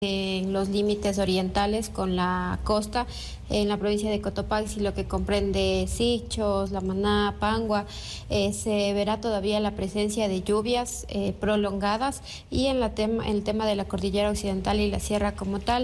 en los límites orientales con la costa, en la provincia de Cotopaxi, lo que comprende Sichos, La Maná, Pangua, se verá todavía la presencia de lluvias prolongadas, y en el tema de la cordillera occidental y la sierra como tal,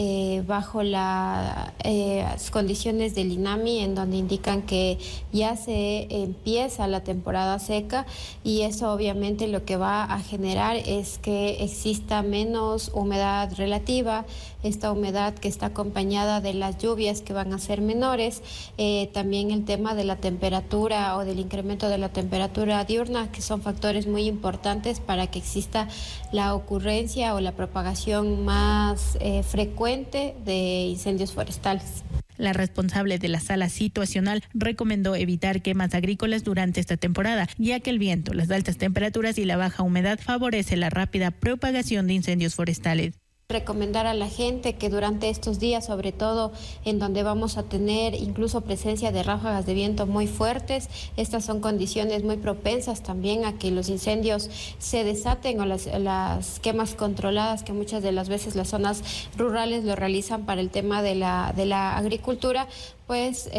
bajo las condiciones del INAMI, en donde indican que ya se empieza la temporada seca, y eso obviamente lo que va a generar es que exista menos humedad relativa, esta humedad que está acompañada de las lluvias que van a ser menores, también el tema de la temperatura o del incremento de la temperatura diurna, que son factores muy importantes para que exista la ocurrencia o la propagación más frecuente de incendios forestales. La responsable de la sala situacional recomendó evitar quemas agrícolas durante esta temporada, ya que el viento, las altas temperaturas y la baja humedad favorece la rápida propagación de incendios forestales. Recomendar a la gente que durante estos días, sobre todo en donde vamos a tener incluso presencia de ráfagas de viento muy fuertes, estas son condiciones muy propensas también a que los incendios se desaten, o las quemas controladas, que muchas de las veces las zonas rurales lo realizan para el tema de la agricultura, pues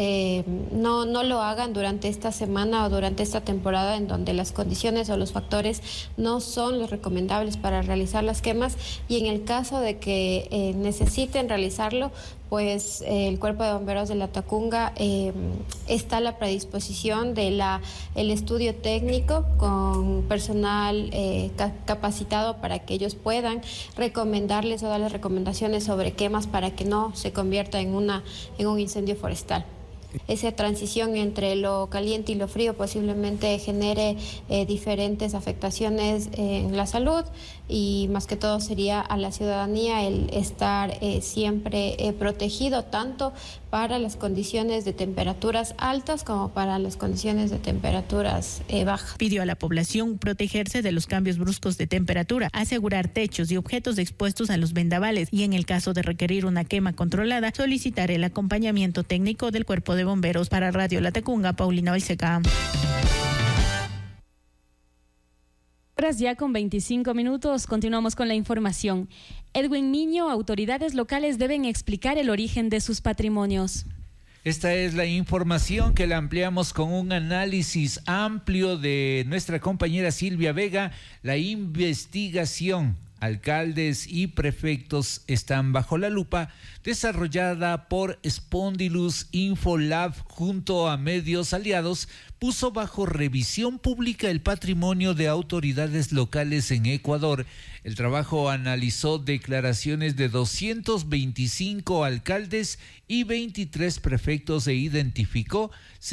no lo hagan durante esta semana o durante esta temporada, en donde las condiciones o los factores no son los recomendables para realizar las quemas, y en el caso de que necesiten realizarlo, pues el Cuerpo de Bomberos de la Tacunga está a la predisposición de el estudio técnico con personal capacitado para que ellos puedan recomendarles o darles recomendaciones sobre quemas para que no se convierta en un incendio forestal. Esa transición entre lo caliente y lo frío posiblemente genere diferentes afectaciones en la salud, y más que todo sería a la ciudadanía el estar siempre protegido, tanto para las condiciones de temperaturas altas como para las condiciones de temperaturas bajas. Pidió a la población protegerse de los cambios bruscos de temperatura, asegurar techos y objetos expuestos a los vendavales, y en el caso de requerir una quema controlada, solicitar el acompañamiento técnico del Cuerpo de Bomberos. Para Radio La Tacunga, Paulina Balseca. Ya con 25 minutos, continuamos con la información. Edwin Miño, autoridades locales deben explicar el origen de sus patrimonios. Esta es la información que la ampliamos con un análisis amplio de nuestra compañera Silvia Vega. La investigación alcaldes y prefectos están bajo la lupa, desarrollada por Spondylus Infolab junto a medios aliados, puso bajo revisión pública el patrimonio de autoridades locales en Ecuador. El trabajo analizó declaraciones de 225 alcaldes y 23 prefectos e identificó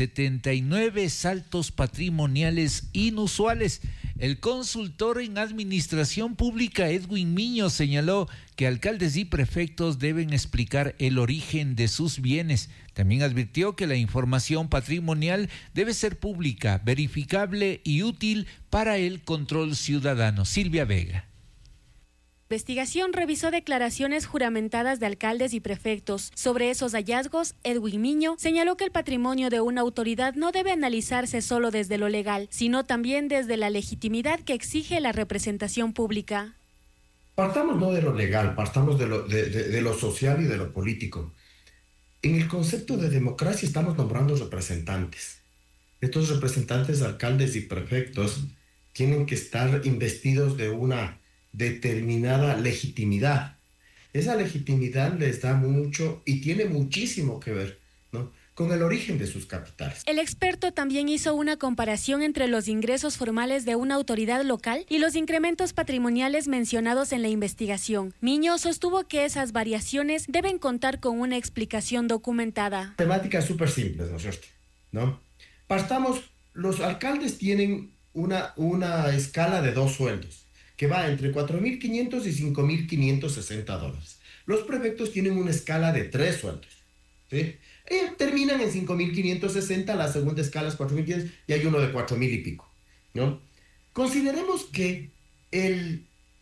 79 saltos patrimoniales inusuales. El consultor en administración pública Edwin Miño señaló que alcaldes y prefectos deben explicar el origen de sus bienes. También advirtió que la información patrimonial debe ser pública, verificable y útil para el control ciudadano. Silvia Vega. La investigación revisó declaraciones juramentadas de alcaldes y prefectos. Sobre esos hallazgos, Edwin Miño señaló que el patrimonio de una autoridad no debe analizarse solo desde lo legal, sino también desde la legitimidad que exige la representación pública. Partamos no de lo legal, partamos de lo social y de lo político. En el concepto de democracia estamos nombrando representantes. Estos representantes, alcaldes y prefectos, tienen que estar investidos de una determinada legitimidad. Esa legitimidad les da mucho y tiene muchísimo que ver, ¿no?, con el origen de sus capitales. El experto también hizo una comparación entre los ingresos formales de una autoridad local y los incrementos patrimoniales mencionados en la investigación. Miño sostuvo que esas variaciones deben contar con una explicación documentada. Temáticas súper simples, ¿no es cierto? ¿No? Partamos, los alcaldes tienen una escala de 2 sueldos, que va entre $4.500 y $5.560. Los prefectos tienen una escala de 3 sueldos, ¿sí? Terminan en 5.560, la segunda escala es 4.500 y hay uno de 4.000 y pico, ¿no? Consideremos que el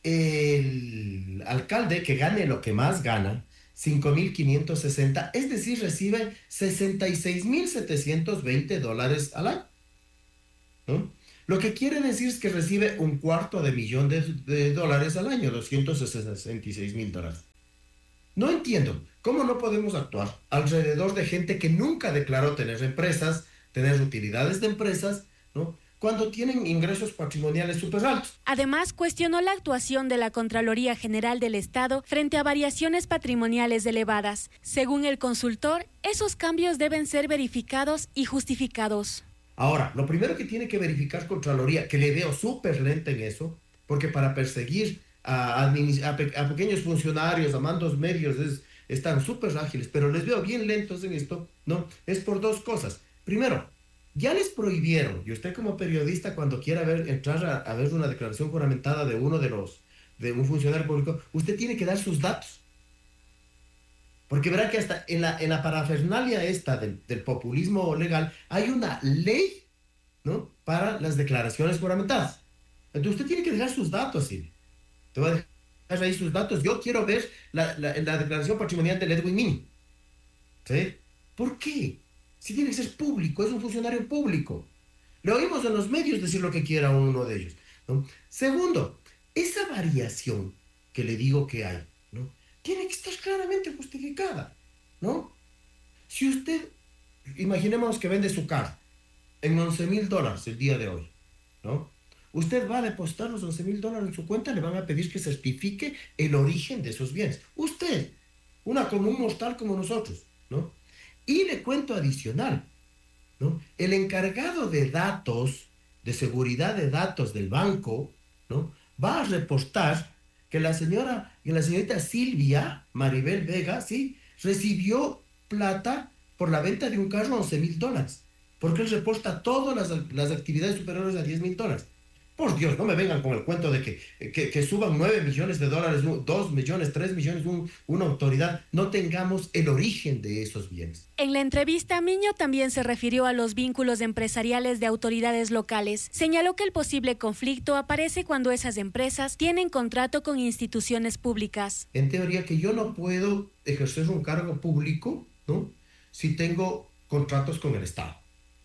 alcalde que gane lo que más gana, 5.560, es decir, recibe $66.720 al año, ¿no? Lo que quiere decir es que recibe $250,000 al año, $266,000. No entiendo cómo no podemos actuar alrededor de gente que nunca declaró tener empresas, tener utilidades de empresas, ¿no?, cuando tienen ingresos patrimoniales súper altos. Además, cuestionó la actuación de la Contraloría General del Estado frente a variaciones patrimoniales elevadas. Según el consultor, esos cambios deben ser verificados y justificados. Ahora, lo primero que tiene que verificar Contraloría, que le veo súper lenta en eso, porque para perseguir a pequeños funcionarios, a mandos medios, están súper ágiles, pero les veo bien lentos en esto, ¿no? Es por dos cosas. Primero, ya les prohibieron, y usted como periodista cuando quiera entrar a ver una declaración juramentada de un funcionario público, usted tiene que dar sus datos. Porque verá que hasta en la parafernalia esta del populismo legal hay una ley, ¿no?, para las declaraciones juramentadas. Entonces usted tiene que dejar sus datos, Silvia. Te voy a dejar ahí sus datos. Yo quiero ver la declaración patrimonial de Edwin Miño. ¿Sí? ¿Por qué? Si tiene que ser público, es un funcionario público. Le oímos en los medios decir lo que quiera uno de ellos, ¿no? Segundo, esa variación que le digo que hay, ¿no?, tiene que estar claramente justificada, ¿no? Si usted, imaginemos que vende su carro en $11,000 el día de hoy, ¿no? Usted va a depositar los $11,000 en su cuenta, le van a pedir que certifique el origen de esos bienes. Usted, como un mortal como nosotros, ¿no? Y le cuento adicional, ¿no?, el encargado de datos, de seguridad de datos del banco, ¿no?, va a reportar que la señorita Silvia Maribel Vega, ¿sí?, recibió plata por la venta de un carro $11,000, porque él reporta todas las actividades superiores a $10,000. Por Dios, no me vengan con el cuento de que suban $9 millones, 2 millones, 3 millones, una autoridad. No tengamos el origen de esos bienes. En la entrevista, Miño también se refirió a los vínculos empresariales de autoridades locales. Señaló que el posible conflicto aparece cuando esas empresas tienen contrato con instituciones públicas. En teoría que yo no puedo ejercer un cargo público, ¿no?, si tengo contratos con el Estado.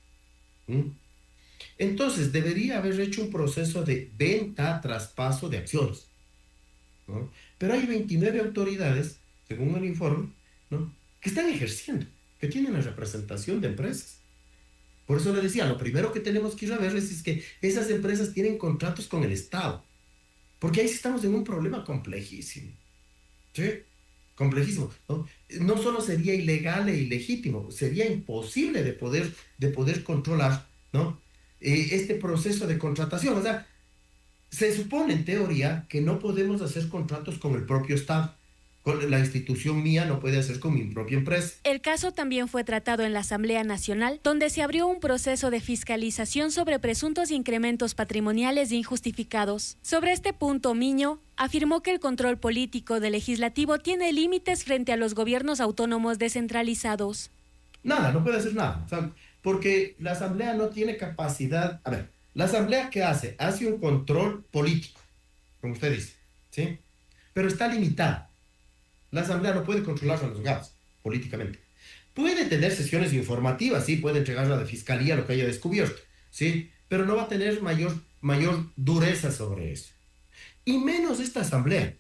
Entonces, debería haber hecho un proceso de venta, traspaso de acciones, ¿no? Pero hay 29 autoridades, según el informe, ¿no?, que están ejerciendo, que tienen la representación de empresas. Por eso le decía, lo primero que tenemos que ir a ver es que esas empresas tienen contratos con el Estado, porque ahí sí estamos en un problema complejísimo, ¿sí? Complejísimo, ¿no? No solo sería ilegal e ilegítimo, sería imposible de poder controlar, ¿no?, este proceso de contratación. O sea, se supone en teoría que no podemos hacer contratos con el propio Estado. Con la institución mía no puede hacer con mi propia empresa. El caso también fue tratado en la Asamblea Nacional, donde se abrió un proceso de fiscalización sobre presuntos incrementos patrimoniales injustificados. Sobre este punto, Miño afirmó que el control político del legislativo tiene límites frente a los gobiernos autónomos descentralizados. Nada, no puede hacer nada. O sea, porque la Asamblea no tiene capacidad. A ver, la Asamblea, ¿qué hace? Hace un control político, como usted dice, ¿sí? Pero está limitada. La Asamblea no puede controlar a los juzgados políticamente. Puede tener sesiones informativas, sí, puede entregar a la Fiscalía lo que haya descubierto, sí, pero no va a tener mayor dureza sobre eso. Y menos esta Asamblea,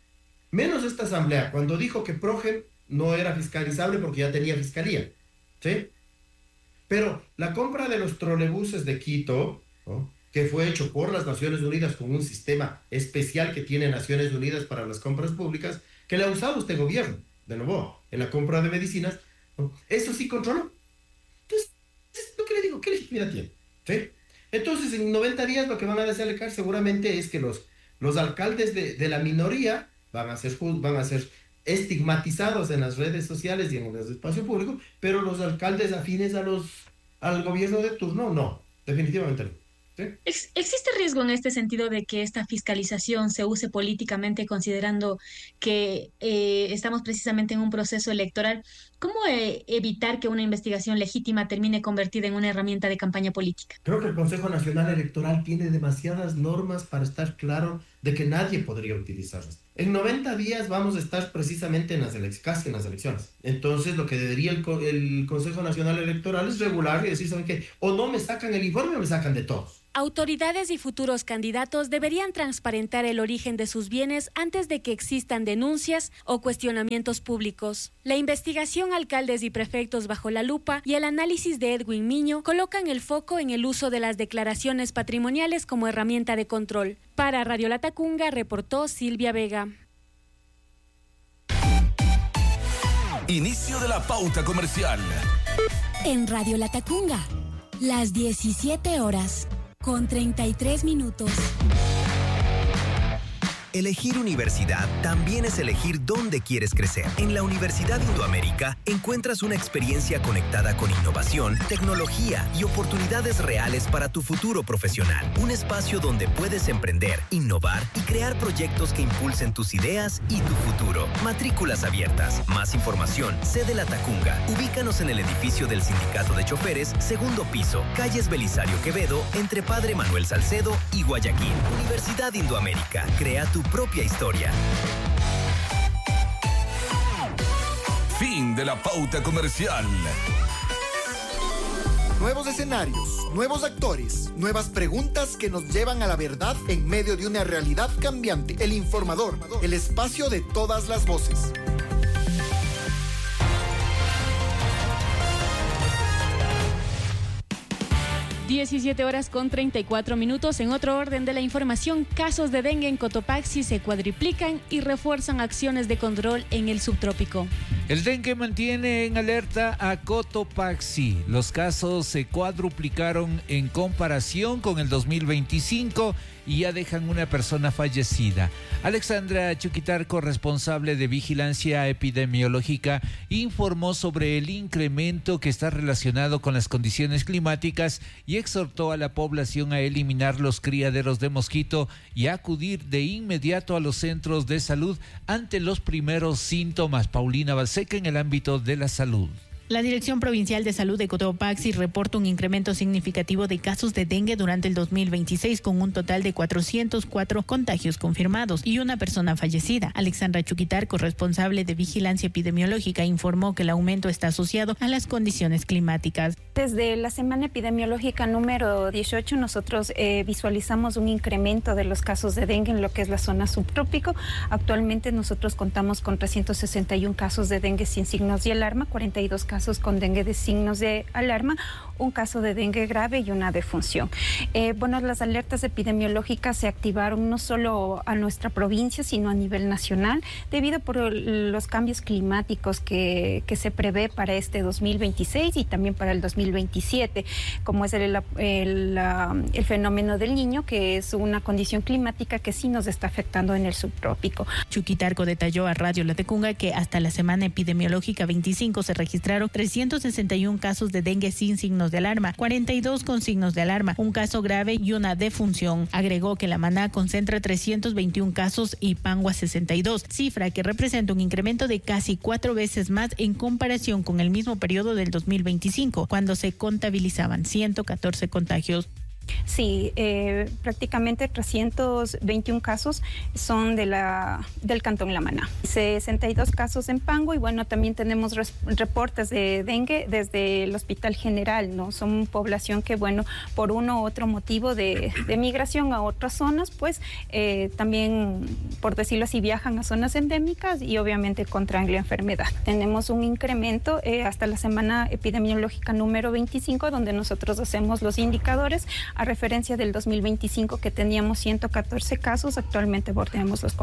cuando dijo que Progen no era fiscalizable porque ya tenía Fiscalía, ¿sí? Pero la compra de los trolebuses de Quito, ¿no?, que fue hecho por las Naciones Unidas con un sistema especial que tiene Naciones Unidas para las compras públicas, que le ha usado este gobierno, de nuevo, en la compra de medicinas, ¿no?, eso sí controló. Entonces, es lo que le digo, ¿qué legitimidad tiene? ¿Sí? Entonces, en 90 días lo que van a desalencar seguramente es que los alcaldes de la minoría van a ser estigmatizados en las redes sociales y en el espacio público, pero los alcaldes afines al gobierno de turno, no, definitivamente no. ¿Sí? ¿Existe riesgo en este sentido de que esta fiscalización se use políticamente, considerando que estamos precisamente en un proceso electoral? ¿Cómo evitar que una investigación legítima termine convertida en una herramienta de campaña política? Creo que el Consejo Nacional Electoral tiene demasiadas normas para estar claro de que nadie podría utilizarlas. En 90 días vamos a estar precisamente casi en las elecciones. Entonces, lo que debería el Consejo Nacional Electoral es regular y decir, ¿saben qué? O no me sacan el informe o me sacan de todos. Autoridades y futuros candidatos deberían transparentar el origen de sus bienes antes de que existan denuncias o cuestionamientos públicos. La investigación Alcaldes y Prefectos bajo la lupa y el análisis de Edwin Miño colocan el foco en el uso de las declaraciones patrimoniales como herramienta de control. Para Radio Latacunga reportó Silvia Vega. Inicio de la pauta comercial. En Radio Latacunga, las 17 horas. Con 33 minutos. Elegir universidad también es elegir dónde quieres crecer. En la Universidad Indoamérica encuentras una experiencia conectada con innovación, tecnología y oportunidades reales para tu futuro profesional. Un espacio donde puedes emprender, innovar y crear proyectos que impulsen tus ideas y tu futuro. Matrículas abiertas. Más información. Sede Latacunga. Ubícanos en el edificio del Sindicato de Choferes, segundo piso, calles Belisario Quevedo, entre Padre Manuel Salcedo y Guayaquil. Universidad Indoamérica. Crea tu propia historia. Fin de la pauta comercial. Nuevos escenarios, nuevos actores, nuevas preguntas que nos llevan a la verdad en medio de una realidad cambiante. El Informador, el espacio de todas las voces. 17 horas con 34 minutos. En otro orden de la información, casos de dengue en Cotopaxi se cuadriplican y refuerzan acciones de control en el subtrópico. El dengue mantiene en alerta a Cotopaxi. Los casos se cuadruplicaron en comparación con el 2025 y ya dejan una persona fallecida. Alexandra Chuquitar, corresponsable de Vigilancia Epidemiológica, informó sobre el incremento que está relacionado con las condiciones climáticas y exhortó a la población a eliminar los criaderos de mosquito y a acudir de inmediato a los centros de salud ante los primeros síntomas. Paulina Balseca, en el ámbito de la salud. La Dirección Provincial de Salud de Cotopaxi reporta un incremento significativo de casos de dengue durante el 2026, con un total de 404 contagios confirmados y una persona fallecida. Alexandra Chuquitar, corresponsable de Vigilancia Epidemiológica, informó que el aumento está asociado a las condiciones climáticas. Desde la semana epidemiológica número 18, nosotros visualizamos un incremento de los casos de dengue en lo que es la zona subtrópico. Actualmente nosotros contamos con 361 casos de dengue sin signos de alarma, 42 casos con dengue de signos de alarma, un caso de dengue grave y una defunción. Las alertas epidemiológicas se activaron no solo a nuestra provincia, sino a nivel nacional, debido por los cambios climáticos que se prevé para este 2026 y también para el 2027, como es el fenómeno del Niño, que es una condición climática que sí nos está afectando en el subtrópico. Chuquitarco detalló a Radio Latacunga que hasta la semana epidemiológica 25 se registraron 361 casos de dengue sin signos de alarma, 42 con signos de alarma, un caso grave y una defunción. Agregó que la Maná concentra 321 casos y Pangua 62, cifra que representa un incremento de casi 4 veces más en comparación con el mismo periodo del 2025, cuando se contabilizaban 114 contagios. Sí, prácticamente 321 casos son del Cantón La Maná, 62 casos en Pango y también tenemos reportes de dengue desde el Hospital General, ¿no? Son población que, por uno u otro motivo de migración a otras zonas, pues también, por decirlo así, viajan a zonas endémicas y obviamente contraen la enfermedad. Tenemos un incremento hasta la semana epidemiológica número 25, donde nosotros hacemos los indicadores a referencia del 2025, que teníamos 114 casos, actualmente bordeamos los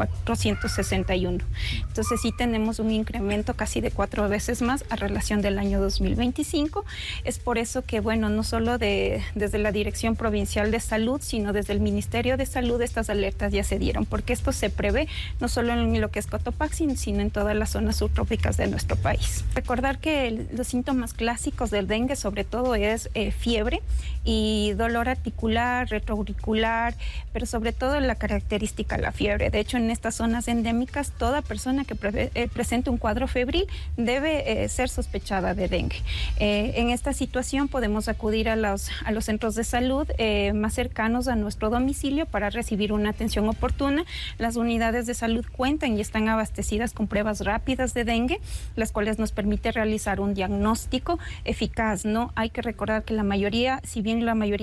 461. Entonces sí tenemos un incremento casi de 4 veces más a relación del año 2025. Es por eso que, no solo desde la Dirección Provincial de Salud, sino desde el Ministerio de Salud, estas alertas ya se dieron, porque esto se prevé no solo en lo que es Cotopaxi, sino en todas las zonas subtrópicas de nuestro país. Recordar que los síntomas clásicos del dengue sobre todo es fiebre y dolor articular, retroauricular, pero sobre todo la característica la fiebre. De hecho, en estas zonas endémicas, toda persona que presente un cuadro febril debe ser sospechada de dengue. En esta situación podemos acudir a los centros de salud más cercanos a nuestro domicilio para recibir una atención oportuna. Las unidades de salud cuentan y están abastecidas con pruebas rápidas de dengue, las cuales nos permite realizar un diagnóstico eficaz, ¿no? Hay que recordar que si bien la mayoría de dengue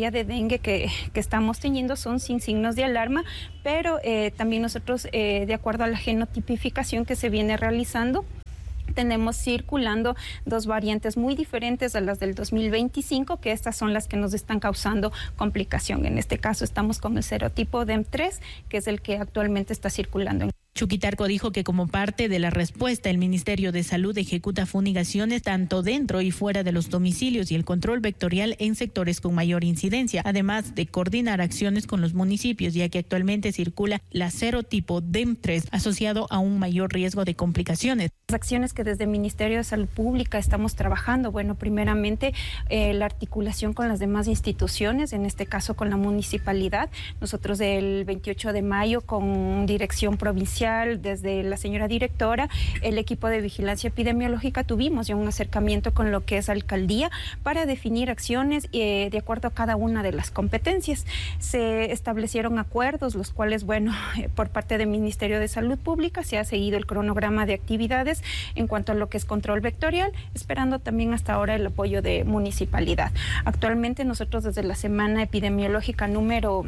dengue que estamos teniendo son sin signos de alarma, pero también nosotros, de acuerdo a la genotipificación que se viene realizando, tenemos circulando 2 variantes muy diferentes a las del 2025, que estas son las que nos están causando complicación. En este caso estamos con el serotipo DEM3, que es el que actualmente está circulando. Chuquitarco dijo que como parte de la respuesta, el Ministerio de Salud ejecuta fumigaciones tanto dentro y fuera de los domicilios y el control vectorial en sectores con mayor incidencia, además de coordinar acciones con los municipios, ya que actualmente circula la serotipo DEM3 asociado a un mayor riesgo de complicaciones. Las acciones que desde el Ministerio de Salud Pública estamos trabajando, bueno, primeramente la articulación con las demás instituciones, en este caso con la municipalidad. Nosotros el 28 de mayo con dirección provincial, desde la señora directora, el equipo de vigilancia epidemiológica, tuvimos ya un acercamiento con lo que es alcaldía para definir acciones de acuerdo a cada una de las competencias. Se establecieron acuerdos, los cuales, bueno, por parte del Ministerio de Salud Pública se ha seguido el cronograma de actividades en cuanto a lo que es control vectorial, esperando también hasta ahora el apoyo de municipalidad. Actualmente nosotros desde la semana epidemiológica número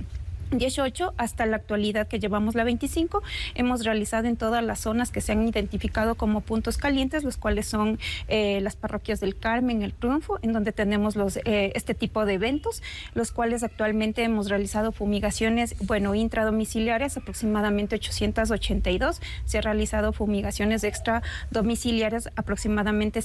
18 hasta la actualidad que llevamos la 25, hemos realizado en todas las zonas que se han identificado como puntos calientes, los cuales son las parroquias del Carmen, el Triunfo, en donde tenemos este tipo de eventos, los cuales actualmente hemos realizado fumigaciones, bueno, intradomiciliarias, aproximadamente 882, se ha realizado fumigaciones extradomiciliarias, aproximadamente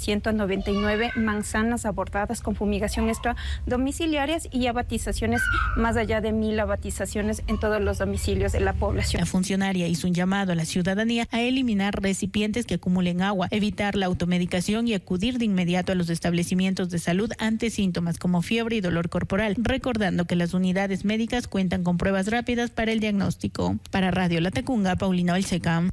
199 manzanas abordadas con fumigación extradomiciliarias y abatizaciones más allá de 1000 abatizaciones en todos los domicilios de la población. La funcionaria hizo un llamado a la ciudadanía a eliminar recipientes que acumulen agua, evitar la automedicación y acudir de inmediato a los establecimientos de salud ante síntomas como fiebre y dolor corporal, recordando que las unidades médicas cuentan con pruebas rápidas para el diagnóstico. Para Radio Latacunga, Paulina Balseca.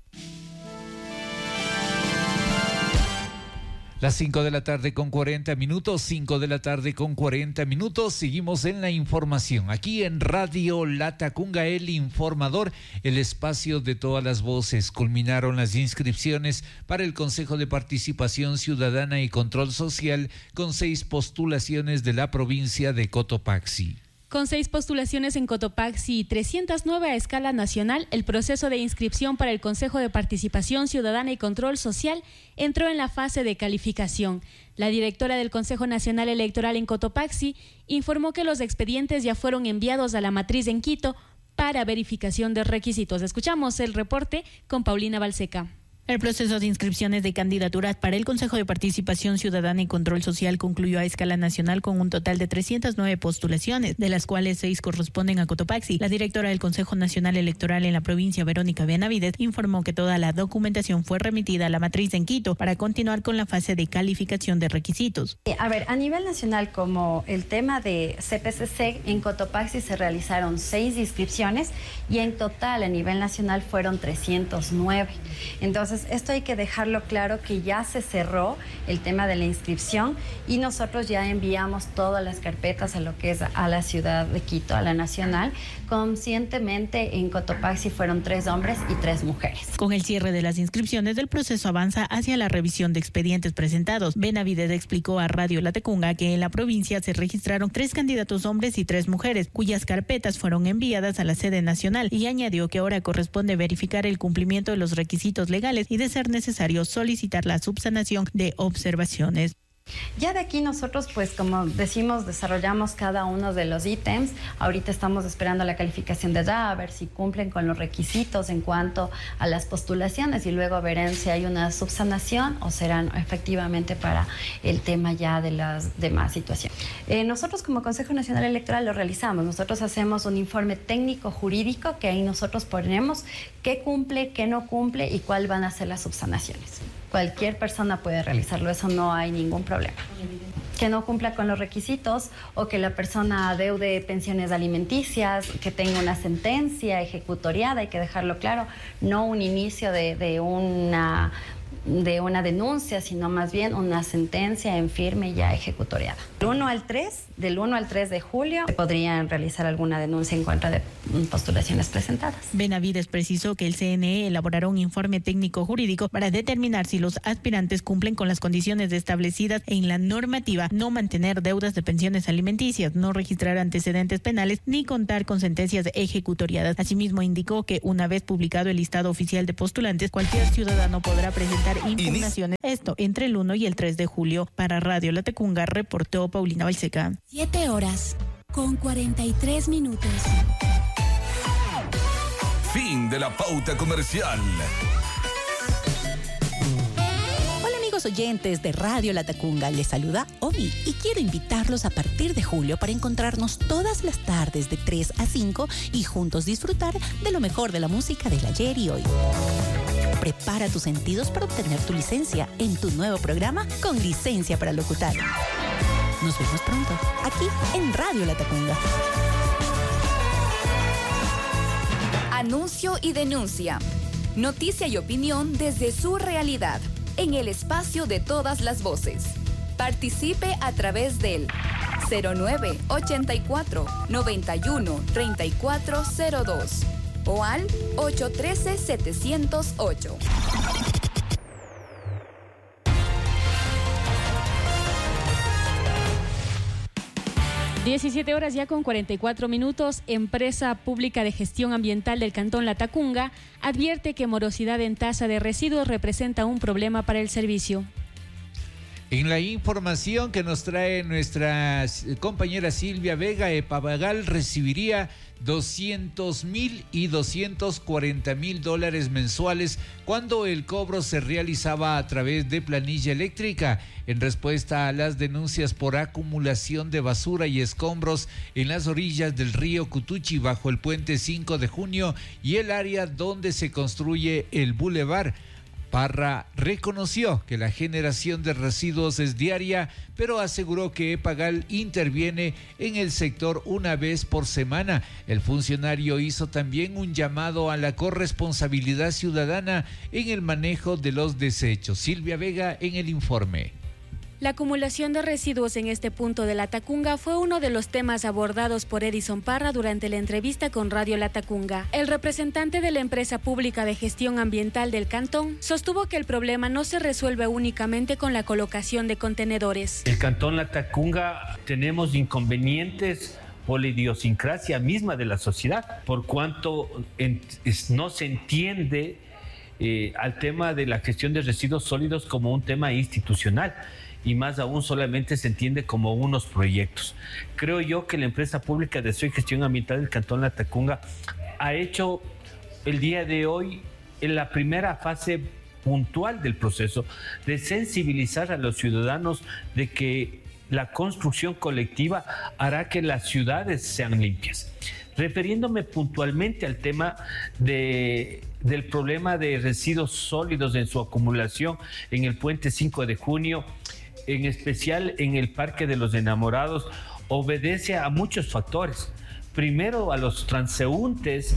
Las 5 de la tarde con 40 minutos, 5 de la tarde con 40 minutos. Seguimos en la información. Aquí en Radio Latacunga, el informador, el espacio de todas las voces. Culminaron las inscripciones para el Consejo de Participación Ciudadana y Control Social con 6 postulaciones de la provincia de Cotopaxi. Con 6 postulaciones en Cotopaxi y 309 a escala nacional, el proceso de inscripción para el Consejo de Participación Ciudadana y Control Social entró en la fase de calificación. La directora del Consejo Nacional Electoral en Cotopaxi informó que los expedientes ya fueron enviados a la matriz en Quito para verificación de requisitos. Escuchamos el reporte con Paulina Balseca. El proceso de inscripciones de candidaturas para el Consejo de Participación Ciudadana y Control Social concluyó a escala nacional con un total de 309 postulaciones, de las cuales 6 corresponden a Cotopaxi. La directora del Consejo Nacional Electoral en la provincia, Verónica Benavides, informó que toda la documentación fue remitida a la matriz en Quito para continuar con la fase de calificación de requisitos. A nivel nacional, como el tema de CPCC, en Cotopaxi se realizaron 6 inscripciones y en total a nivel nacional fueron 309. Entonces, esto hay que dejarlo claro que ya se cerró el tema de la inscripción y nosotros ya enviamos todas las carpetas a lo que es a la ciudad de Quito, a la nacional. Conscientemente en Cotopaxi fueron 3 hombres y 3 mujeres. Con el cierre de las inscripciones, el proceso avanza hacia la revisión de expedientes presentados. Benavides explicó a Radio Latacunga que en la provincia se registraron 3 candidatos hombres y 3 mujeres, cuyas carpetas fueron enviadas a la sede nacional, y añadió que ahora corresponde verificar el cumplimiento de los requisitos legales y, de ser necesario, solicitar la subsanación de observaciones. Ya de aquí nosotros, pues como decimos, desarrollamos cada uno de los ítems. Ahorita estamos esperando la calificación de edad, a ver si cumplen con los requisitos en cuanto a las postulaciones y luego verán si hay una subsanación o serán efectivamente para el tema ya de las demás situaciones. Nosotros como Consejo Nacional Electoral lo realizamos. Nosotros hacemos un informe técnico jurídico que ahí nosotros ponemos qué cumple, qué no cumple y cuáles van a ser las subsanaciones. Cualquier persona puede realizarlo, eso no hay ningún problema. Que no cumpla con los requisitos o que la persona adeude pensiones alimenticias, que tenga una sentencia ejecutoriada, hay que dejarlo claro, no un inicio de una denuncia, sino más bien una sentencia en firme ya ejecutoriada. Del 1 al 3 de julio podrían realizar alguna denuncia en contra postulaciones presentadas. Benavides precisó que el CNE elaborará un informe técnico jurídico para determinar si los aspirantes cumplen con las condiciones establecidas en la normativa: no mantener deudas de pensiones alimenticias, no registrar antecedentes penales ni contar con sentencias ejecutoriadas. Asimismo, indicó que una vez publicado el listado oficial de postulantes, cualquier ciudadano podrá presentar impugnaciones. Esto entre el 1 y el 3 de julio. Para Radio La Tacunga, reportó Paulina Balseca. 7 horas con 43 minutos. Fin de la pauta comercial. Hola amigos oyentes de Radio La Tacunga, les saluda Omi y quiero invitarlos a partir de julio para encontrarnos todas las tardes de 3 a 5 y juntos disfrutar de lo mejor de la música del ayer y hoy. Prepara tus sentidos para obtener tu licencia en tu nuevo programa Con Licencia para Locutar. Nos vemos pronto, aquí en Radio La Tacunga. Anuncio y denuncia. Noticia y opinión desde su realidad, en el espacio de todas las voces. Participe a través del 0984 91 3402 o al 813-708. Diecisiete horas ya con 44 minutos. Empresa Pública de Gestión Ambiental del Cantón La Tacunga advierte que morosidad en tasa de residuos representa un problema para el servicio. En la información que nos trae nuestra compañera Silvia Vega, Epabagal recibiría $200,000 y $240,000 mensuales cuando el cobro se realizaba a través de planilla eléctrica, en respuesta a las denuncias por acumulación de basura y escombros en las orillas del río Cutuchi bajo el puente 5 de junio y el área donde se construye el bulevar. Parra reconoció que la generación de residuos es diaria, pero aseguró que Epagal interviene en el sector una vez por semana. El funcionario hizo también un llamado a la corresponsabilidad ciudadana en el manejo de los desechos. Silvia Vega en el informe. La acumulación de residuos en este punto de La Tacunga fue uno de los temas abordados por Edison Parra durante la entrevista con Radio La Tacunga. El representante de la Empresa Pública de Gestión Ambiental del Cantón sostuvo que el problema no se resuelve únicamente con la colocación de contenedores. El Cantón La Tacunga tenemos inconvenientes por la idiosincrasia misma de la sociedad, por cuanto no se entiende al tema de la gestión de residuos sólidos como un tema institucional. Y más aún solamente se entiende como unos proyectos. Creo yo que la Empresa Pública de Gestión Ambiental del Cantón La Tacunga ha hecho el día de hoy en la primera fase puntual del proceso de sensibilizar a los ciudadanos de que la construcción colectiva hará que las ciudades sean limpias. Refiriéndome puntualmente al tema del problema de residuos sólidos en su acumulación en el puente 5 de junio, en especial en el Parque de los Enamorados, obedece a muchos factores. Primero, a los transeúntes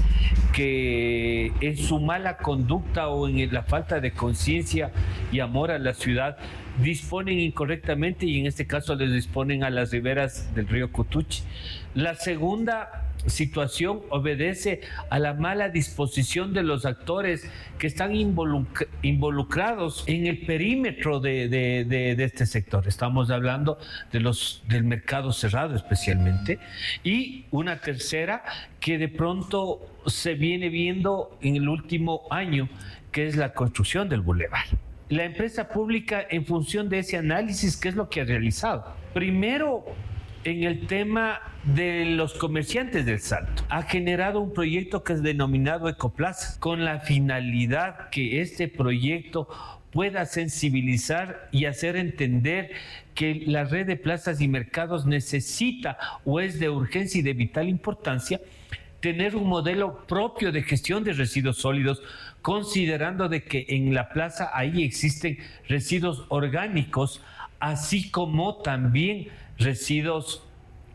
que en su mala conducta o en la falta de conciencia y amor a la ciudad disponen incorrectamente, y en este caso les disponen a las riberas del río Cutuchi. La segunda situación obedece a la mala disposición de los actores que están involucrados en el perímetro de este sector. Estamos hablando del mercado cerrado especialmente. Y una tercera que de pronto se viene viendo en el último año, que es la construcción del bulevar. La empresa pública, en función de ese análisis, ¿qué es lo que ha realizado? Primero, en el tema de los comerciantes del Salto, ha generado un proyecto que es denominado Ecoplaza, con la finalidad que este proyecto pueda sensibilizar y hacer entender que la red de plazas y mercados necesita o es de urgencia y de vital importancia tener un modelo propio de gestión de residuos sólidos, considerando de que en la plaza ahí existen residuos orgánicos, así como también residuos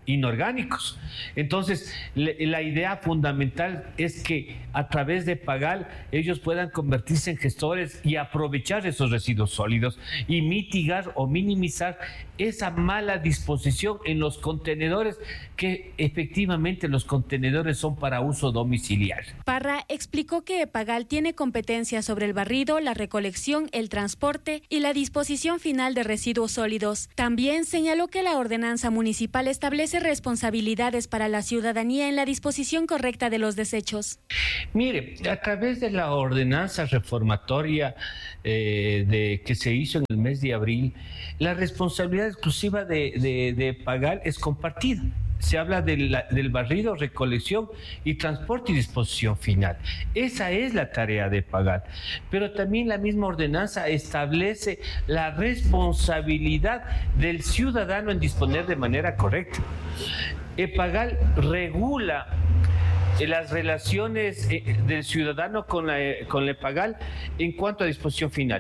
inorgánicos. Entonces, la idea fundamental es que a través de Pagal ellos puedan convertirse en gestores y aprovechar esos residuos sólidos y mitigar o minimizar esa mala disposición en los contenedores, que efectivamente los contenedores son para uso domiciliario. Parra explicó que Pagal tiene competencia sobre el barrido, la recolección, el transporte y la disposición final de residuos sólidos. También señaló que la ordenanza municipal establece responsabilidades para la ciudadanía en la disposición correcta de los desechos. Mire, a través de la ordenanza reformatoria que se hizo en el mes de abril, la responsabilidad exclusiva de Pagal es compartida. Se habla del barrido, recolección y transporte y disposición final. Esa es la tarea de Pagal. Pero también la misma ordenanza establece la responsabilidad del ciudadano en disponer de manera correcta. Pagal regula las relaciones del ciudadano con la Pagal en cuanto a disposición final.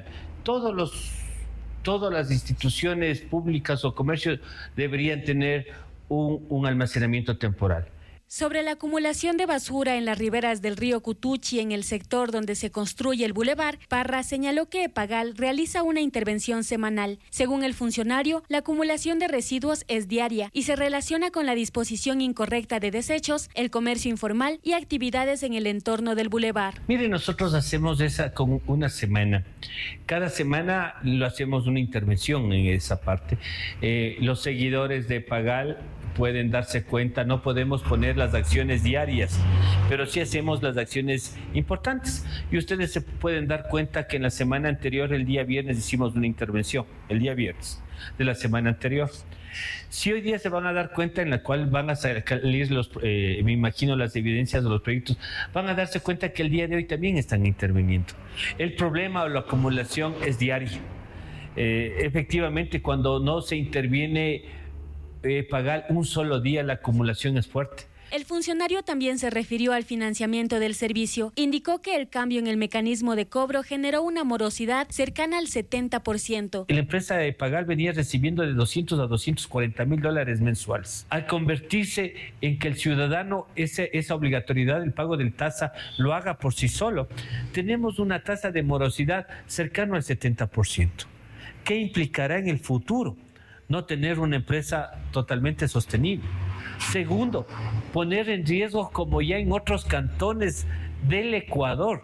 Todas las instituciones públicas o comercios deberían tener un almacenamiento temporal. Sobre la acumulación de basura en las riberas del río Cutuchi, en el sector donde se construye el bulevar, Parra señaló que Pagal realiza una intervención semanal. Según el funcionario, la acumulación de residuos es diaria y se relaciona con la disposición incorrecta de desechos, el comercio informal y actividades en el entorno del bulevar. Mire, nosotros hacemos esa con una semana. Cada semana lo hacemos una intervención en esa parte. Los seguidores de Pagal pueden darse cuenta, no podemos poner las acciones diarias, pero sí hacemos las acciones importantes. Y ustedes se pueden dar cuenta que en la semana anterior, el día viernes, hicimos una intervención, el día viernes de la semana anterior. Si hoy día se van a dar cuenta, en la cual van a salir me imagino, las evidencias de los proyectos, van a darse cuenta que el día de hoy también están interviniendo. El problema o la acumulación es diaria. Efectivamente, cuando no se interviene Pagal un solo día, la acumulación es fuerte. El funcionario también se refirió al financiamiento del servicio. Indicó que el cambio en el mecanismo de cobro generó una morosidad cercana al 70%. La empresa de Pagal venía recibiendo de $200 a $240,000 mensuales. Al convertirse en que el ciudadano esa obligatoriedad del pago del tasa lo haga por sí solo, tenemos una tasa de morosidad cercana al 70%. ¿Qué implicará en el futuro? No tener una empresa totalmente sostenible. Segundo, poner en riesgo, como ya en otros cantones del Ecuador,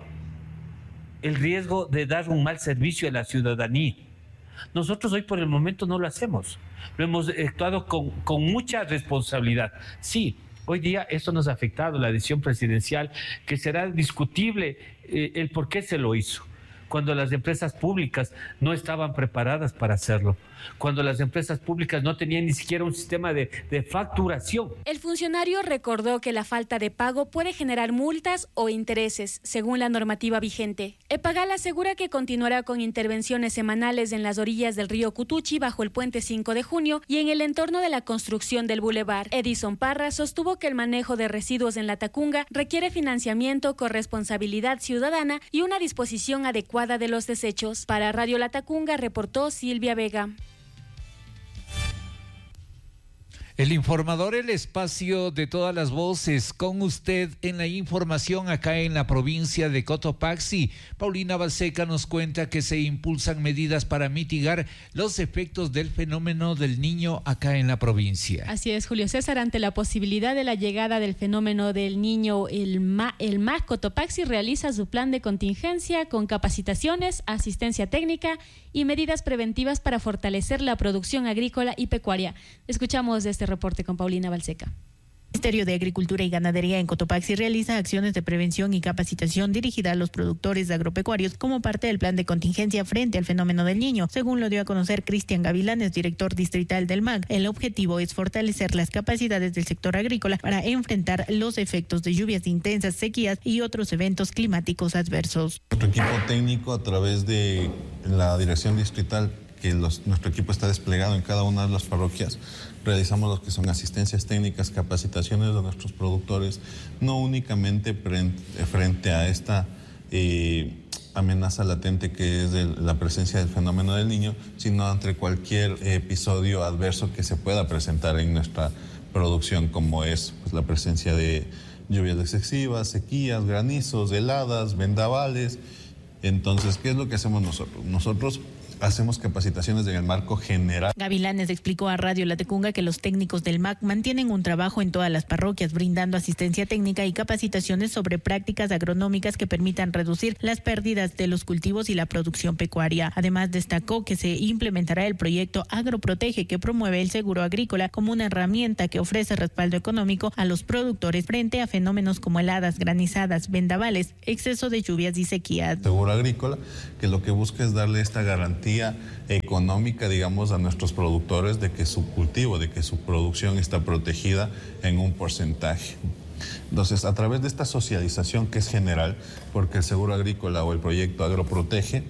el riesgo de dar un mal servicio a la ciudadanía. Nosotros hoy por el momento no lo hacemos. Lo hemos actuado con mucha responsabilidad. Sí, hoy día esto nos ha afectado, la decisión presidencial, que será discutible el por qué se lo hizo. Cuando las empresas públicas no estaban preparadas para hacerlo, cuando las empresas públicas no tenían ni siquiera un sistema de facturación. El funcionario recordó que la falta de pago puede generar multas o intereses, según la normativa vigente. Pagal asegura que continuará con intervenciones semanales en las orillas del río Cutuchi, bajo el puente 5 de junio y en el entorno de la construcción del bulevar. Edison Parra sostuvo que el manejo de residuos en la Tacunga requiere financiamiento, corresponsabilidad ciudadana y una disposición adecuada de los desechos. Para Radio La Tacunga reportó Silvia Vega. El informador, el espacio de todas las voces, con usted en la información acá en la provincia de Cotopaxi. Paulina Balseca nos cuenta que se impulsan medidas para mitigar los efectos del fenómeno del Niño acá en la provincia. Así es, Julio César, ante la posibilidad de la llegada del fenómeno del Niño, el MAS Cotopaxi realiza su plan de contingencia con capacitaciones, asistencia técnica y medidas preventivas para fortalecer la producción agrícola y pecuaria. Escuchamos este reporte con Paulina Balseca. El Ministerio de Agricultura y Ganadería en Cotopaxi realiza acciones de prevención y capacitación dirigida a los productores agropecuarios como parte del plan de contingencia frente al fenómeno del Niño. Según lo dio a conocer Cristian Gavilanes, director distrital del MAG, el objetivo es fortalecer las capacidades del sector agrícola para enfrentar los efectos de lluvias intensas, sequías y otros eventos climáticos adversos. Nuestro equipo técnico, a través de la dirección distrital, que nuestro equipo está desplegado en cada una de las parroquias, realizamos lo que son asistencias técnicas, capacitaciones de nuestros productores, no únicamente frente a esta amenaza latente que es la presencia del fenómeno del Niño, sino ante cualquier episodio adverso que se pueda presentar en nuestra producción, como es pues, la presencia de lluvias excesivas, sequías, granizos, heladas, vendavales. Entonces, ¿qué es lo que hacemos nosotros? Nosotros hacemos capacitaciones en el marco general. Gavilanes explicó a Radio Latacunga que los técnicos del MAC mantienen un trabajo en todas las parroquias, brindando asistencia técnica y capacitaciones sobre prácticas agronómicas que permitan reducir las pérdidas de los cultivos y la producción pecuaria. Además, destacó que se implementará el proyecto Agroprotege, que promueve el seguro agrícola como una herramienta que ofrece respaldo económico a los productores frente a fenómenos como heladas, granizadas, vendavales, exceso de lluvias y sequías. Seguro agrícola, que lo que busca es darle esta garantía económica, digamos, a nuestros productores de que su cultivo, de que su producción está protegida en un porcentaje. Entonces, a través de esta socialización que es general, porque el seguro agrícola o el proyecto Agroprotege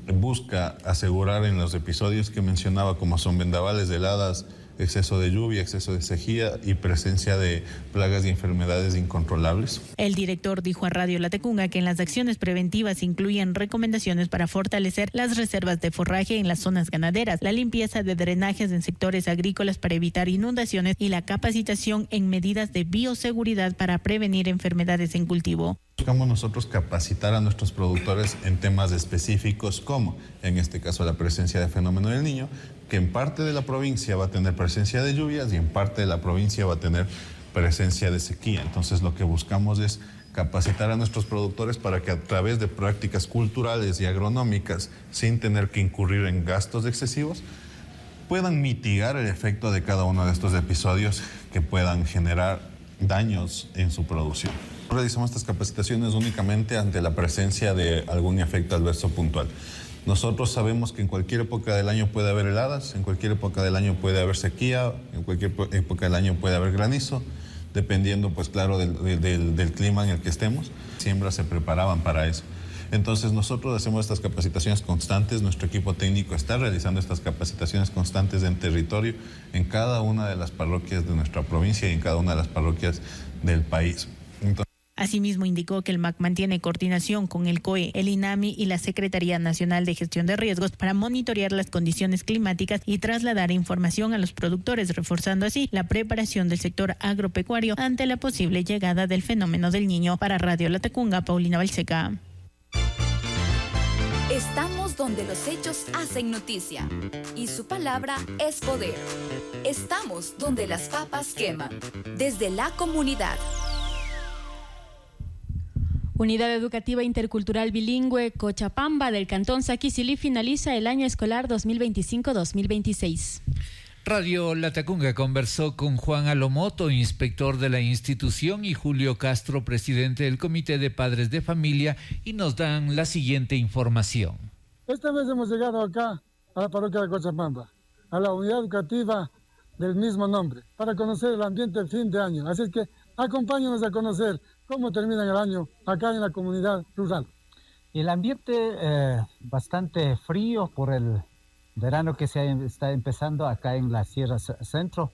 busca asegurar en los episodios que mencionaba, como son vendavales, heladas, exceso de lluvia, exceso de sequía y presencia de plagas y enfermedades incontrolables. El director dijo a Radio Latacunga que en las acciones preventivas incluyen recomendaciones para fortalecer las reservas de forraje en las zonas ganaderas, la limpieza de drenajes en sectores agrícolas para evitar inundaciones y la capacitación en medidas de bioseguridad para prevenir enfermedades en cultivo. Buscamos nosotros capacitar a nuestros productores en temas específicos como, en este caso, la presencia de fenómeno del Niño, que en parte de la provincia va a tener presencia de lluvias y en parte de la provincia va a tener presencia de sequía. Entonces, lo que buscamos es capacitar a nuestros productores para que a través de prácticas culturales y agronómicas, sin tener que incurrir en gastos excesivos, puedan mitigar el efecto de cada uno de estos episodios que puedan generar daños en su producción. Realizamos estas capacitaciones únicamente ante la presencia de algún efecto adverso puntual. Nosotros sabemos que en cualquier época del año puede haber heladas, en cualquier época del año puede haber sequía, en cualquier época del año puede haber granizo, dependiendo, pues claro, del clima en el que estemos. Siembras se preparaban para eso. Entonces nosotros hacemos estas capacitaciones constantes, nuestro equipo técnico está realizando estas capacitaciones constantes en territorio, en cada una de las parroquias de nuestra provincia y en cada una de las parroquias del país. Asimismo, indicó que el MAC mantiene coordinación con el COE, el INAMI y la Secretaría Nacional de Gestión de Riesgos para monitorear las condiciones climáticas y trasladar información a los productores, reforzando así la preparación del sector agropecuario ante la posible llegada del fenómeno del Niño. Para Radio Latacunga, Paulina Balseca. Estamos donde los hechos hacen noticia y su palabra es poder. Estamos donde las papas queman, desde la comunidad. Unidad Educativa Intercultural Bilingüe Cochabamba del Cantón Saquicilí finaliza el año escolar 2025-2026. Radio Latacunga conversó con Juan Alomoto, inspector de la institución, y Julio Castro, presidente del Comité de Padres de Familia, y nos dan la siguiente información. Esta vez hemos llegado acá a la parroquia de Cochabamba, a la unidad educativa del mismo nombre, para conocer el ambiente de fin de año. Así es que acompáñenos a conocer cómo termina el año acá en la comunidad rural. El ambiente bastante frío por el verano que está empezando acá en la Sierra Centro.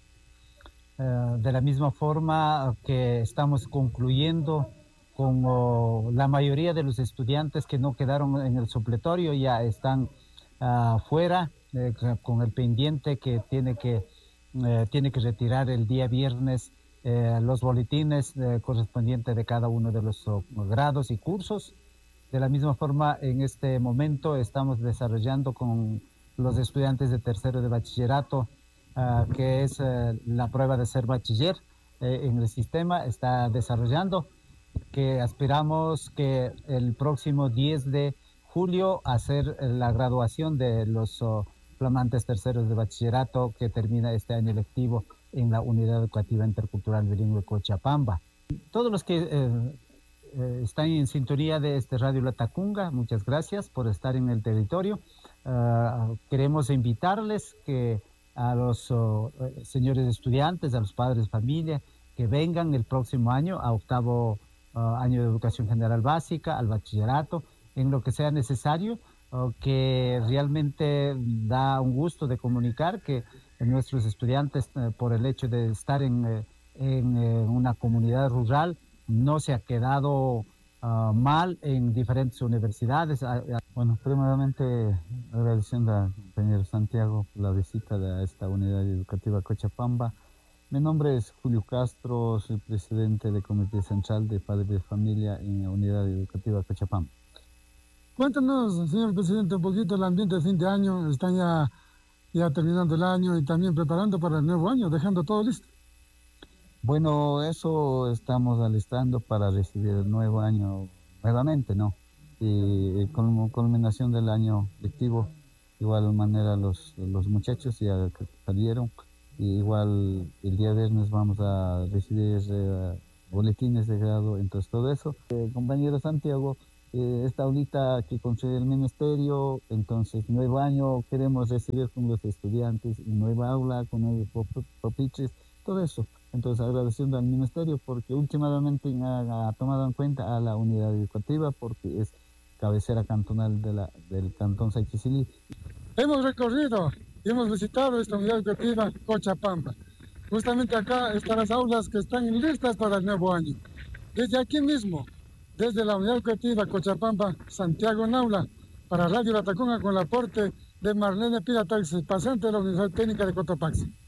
De la misma forma que estamos concluyendo con la mayoría de los estudiantes que no quedaron en el supletorio, ya están fuera con el pendiente que tiene que retirar el día viernes los boletines correspondientes de cada uno de los grados y cursos. De la misma forma, en este momento estamos desarrollando con los estudiantes de tercero de bachillerato, que es la prueba de ser bachiller en el sistema, está desarrollando, que aspiramos que el próximo 10 de julio hacer la graduación de los flamantes terceros de bachillerato que termina este año lectivo en la Unidad Educativa Intercultural Bilingüe Cochabamba. Todos los que están en sintonía de este Radio Latacunga, muchas gracias por estar en el territorio. Queremos invitarles que a los señores estudiantes, a los padres de familia, que vengan el próximo año a octavo año de educación general básica, al bachillerato, en lo que sea necesario, que realmente da un gusto de comunicar que nuestros estudiantes, por el hecho de estar en una comunidad rural, no se ha quedado mal en diferentes universidades. Bueno, primeramente agradeciendo al compañero Santiago por la visita de esta unidad educativa Cochabamba Mi nombre es Julio Castro, soy presidente del Comité Central de Padres de Familia en la Unidad Educativa Cochabamba. Cuéntanos, señor presidente, un poquito el ambiente de fin de año. Están ya terminando el año y también preparando para el nuevo año, dejando todo listo. Bueno, eso estamos alistando para recibir el nuevo año nuevamente, ¿no? Y con culminación del año lectivo, igual manera los muchachos ya salieron, y igual el día viernes vamos a recibir boletines de grado, entonces todo eso. Compañero Santiago, esta aulita que construye el ministerio, entonces nuevo año queremos recibir con los estudiantes, nueva aula con nuevos pupitres, todo eso. Entonces agradeciendo al ministerio porque últimamente ha tomado en cuenta a la unidad educativa porque es cabecera cantonal del cantón Sayquicilí. Hemos recorrido y hemos visitado esta unidad educativa Cochabamba. Justamente acá están las aulas que están listas para el nuevo año. Desde aquí mismo, desde la unidad educativa Cochabamba, Santiago Naula, para Radio La Tacunga con el aporte de Marlene Pirataxi, pasante de la Universidad Técnica de Cotopaxi.